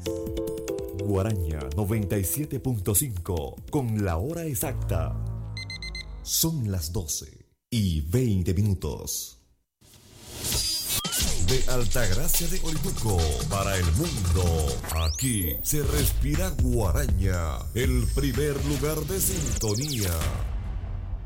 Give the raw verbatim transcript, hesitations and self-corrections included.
Guaraña noventa y siete punto cinco con la hora exacta. Son las doce y veinte minutos. De Altagracia de Orituco para el mundo, aquí se respira Guaraña, el primer lugar de sintonía.